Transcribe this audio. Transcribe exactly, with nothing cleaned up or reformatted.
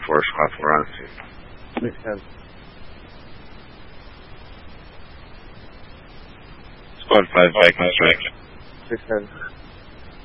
four, squad four on scene. Makes sense. Squad five back on strike. Makes sense.